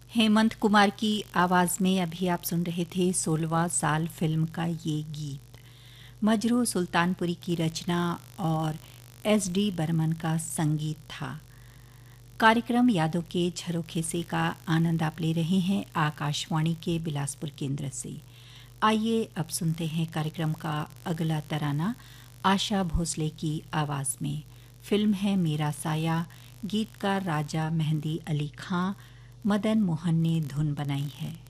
हेमंत कुमार की आवाज में अभी आप सुन रहे थे 16वां साल फिल्म का ये गीत। मजरू सुल्तानपुरी की रचना और एस.डी. बर्मन का संगीत था। कार्यक्रम यादों के झरोखे से का आनंद आप ले रहे हैं आकाशवाणी के बिलासपुर केंद्र से। आइए अब सुनते हैं कार्यक्रम का अगला तराना आशा भोसले की आवाज में। फिल्म है मेरा साया, गीतकार राजा मेहंदी अली खां, मदन मोहन ने धुन बनाई है।